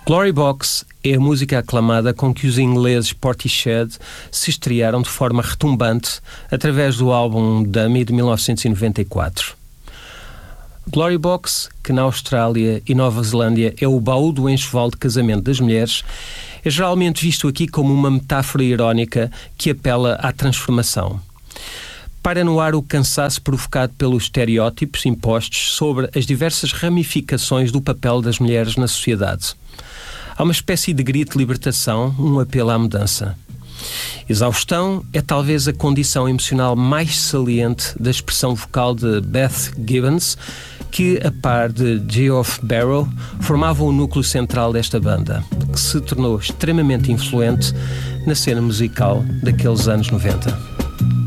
Glory Box é a música aclamada com que os ingleses Portishead se estrearam de forma retumbante através do álbum Dummy de 1994. Glory Box, que na Austrália e Nova Zelândia é o baú do enxoval de casamento das mulheres, é geralmente visto aqui como uma metáfora irónica que apela à transformação. Para no ar o cansaço provocado pelos estereótipos impostos sobre as diversas ramificações do papel das mulheres na sociedade. Há uma espécie de grito de libertação, um apelo à mudança. Exaustão é talvez a condição emocional mais saliente da expressão vocal de Beth Gibbons, que, a par de Geoff Barrow, formava o núcleo central desta banda, que se tornou extremamente influente na cena musical daqueles anos 90.